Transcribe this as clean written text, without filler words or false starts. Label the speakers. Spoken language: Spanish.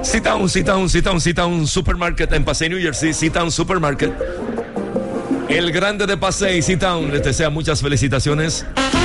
Speaker 1: C-Town Supermarket en Pasay, New Jersey. C-Town Supermarket. El grande de Pasay, C-Town, les desea muchas felicitaciones.